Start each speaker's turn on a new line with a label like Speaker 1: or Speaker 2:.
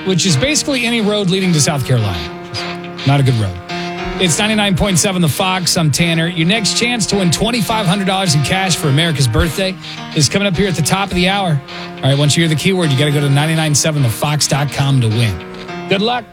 Speaker 1: which is basically any road leading to South Carolina. Not a good road. It's 99.7 The Fox. I'm Tanner. Your next chance to win $2,500 in cash for America's birthday is coming up here at the top of the hour. All right, once you hear the keyword, you got to go to 997thefox.com to win. Good luck.